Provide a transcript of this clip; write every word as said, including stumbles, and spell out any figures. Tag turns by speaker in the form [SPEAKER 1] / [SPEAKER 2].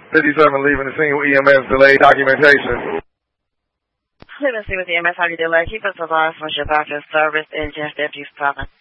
[SPEAKER 1] fifty-seven leaving the scene with E M S delayed documentation.
[SPEAKER 2] Leaving the scene with E M S, how you delay? Keep us alive from Shabbat service and just deputies talking.